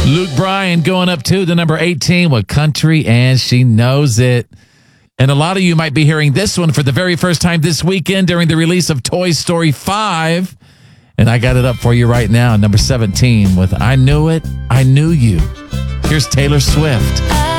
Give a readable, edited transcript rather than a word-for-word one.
Luke Bryan going up to the number 18 with Country and She Knows It. And a lot of you might be hearing this one for the very first time this weekend during the release of Toy Story 5. And I got it up for you right now, number 17 with I Knew It, I Knew You. Here's Taylor Swift.